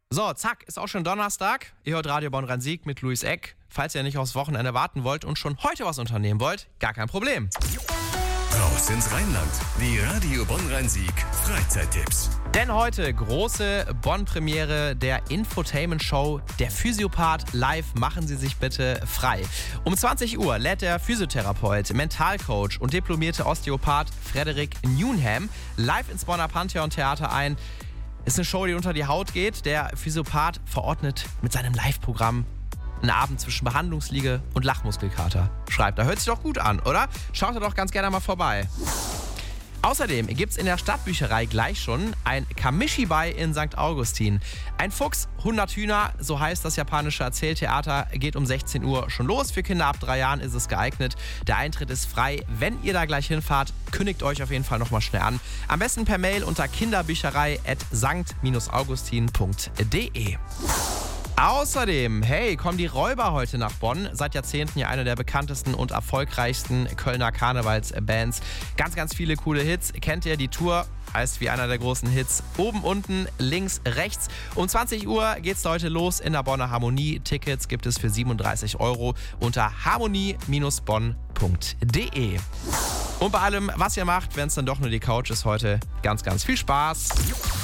So, zack, ist auch schon Donnerstag. Ihr hört Radio Bonn-Rhein-Sieg mit Luis Eck. Falls ihr nicht aufs Wochenende warten wollt und schon heute was unternehmen wollt, gar kein Problem. Raus ins Rheinland. Die Radio Bonn-Rhein-Sieg Freizeittipps. Denn heute große Bonn-Premiere der Infotainment-Show Der Physiopath live. Machen Sie sich bitte frei. Um 20 Uhr lädt der Physiotherapeut, Mentalcoach und diplomierte Osteopath Frederik Newnham live ins Bonner Pantheon-Theater ein. Ist eine Show, die unter die Haut geht. Der Physiopath verordnet mit seinem Live-Programm einen Abend zwischen Behandlungsliege und Lachmuskelkater. Schreibt, da hört sich doch gut an, oder? Schaut da doch ganz gerne mal vorbei. Außerdem gibt's in der Stadtbücherei gleich schon ein Kamishibai in St. Augustin. Ein Fuchs, 100 Hühner, so heißt das japanische Erzähltheater, geht um 16 Uhr schon los. Für Kinder ab 3 Jahren ist es geeignet. Der Eintritt ist frei. Wenn ihr da gleich hinfahrt, kündigt euch auf jeden Fall nochmal schnell an. Am besten per Mail unter kinderbücherei@sankt-augustin.de. Außerdem, hey, kommen die Räuber heute nach Bonn. Seit Jahrzehnten ja eine der bekanntesten und erfolgreichsten Kölner Karnevalsbands. Ganz, ganz viele coole Hits. Kennt ihr die Tour? Heißt wie einer der großen Hits. Oben, unten, links, rechts. Um 20 Uhr geht's heute los in der Bonner Harmonie. Tickets gibt es für 37 € unter harmonie-bonn.de. Und bei allem, was ihr macht, wenn es dann doch nur die Couch ist heute, ganz, ganz viel Spaß.